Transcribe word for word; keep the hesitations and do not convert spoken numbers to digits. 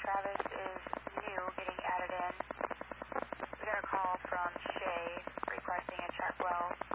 Travis is new, getting added in. We got a call from Shay requesting a check well